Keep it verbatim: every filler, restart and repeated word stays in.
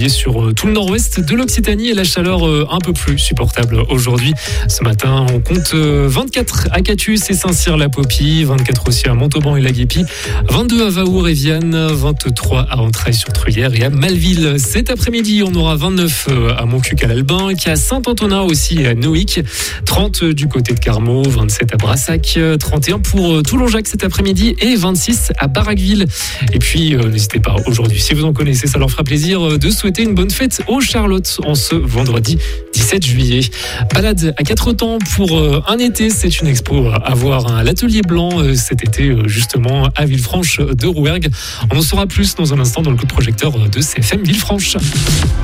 sur tout le nord-ouest de l'Occitanie et la chaleur un peu plus supportable aujourd'hui. Ce matin, on compte vingt-quatre à Catus et Saint-Cyr-la-Popie, vingt-quatre aussi à Montauban et la Guépie, vingt-deux à Vaour et Vianne, vingt-trois à Entrailles-sur-Truyère et à Malville. Cet après-midi, on aura vingt-neuf à Montcuq à l'Albin, à Saint-Antonin aussi et à Nohic, trente du côté de Carmaux, vingt-sept à Brassac, trente et un pour Toulon-Jacques cet après-midi et vingt-six à Barraqueville. Et puis, euh, n'hésitez pas aujourd'hui, si vous en connaissez, ça leur fera plaisir de souhaiter une bonne fête aux Charlottes en ce vendredi dix-sept juillet. Balade à quatre temps pour euh, un été, c'est une expo à voir à l'Atelier Blanc euh, cet été euh, justement à Villefranche de Rouergue. On en saura plus dans un instant dans le coup de projecteur de C F M Villefranche.